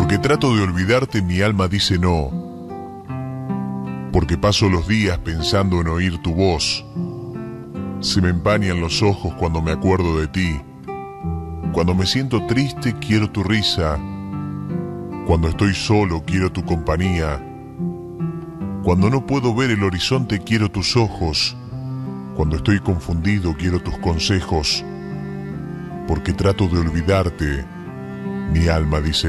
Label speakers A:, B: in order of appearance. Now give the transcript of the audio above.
A: Porque trato de olvidarte, mi alma dice no. Porque paso los días pensando en oír tu voz. Se me empañan los ojos cuando me acuerdo de ti. Cuando me siento triste quiero tu risa. Cuando estoy solo quiero tu compañía. Cuando no puedo ver el horizonte quiero tus ojos. Cuando estoy confundido quiero tus consejos. Porque trato de olvidarte, mi alma dice